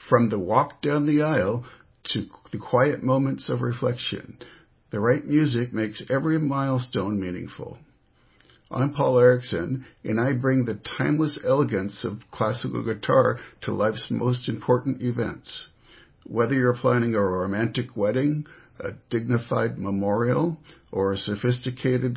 From the walk down the aisle to the quiet moments of reflection, the right music makes every milestone meaningful. I'm Paul Erickson, and I bring the timeless elegance of classical guitar to life's most important events. Whether you're planning a romantic wedding, a dignified memorial, or a sophisticated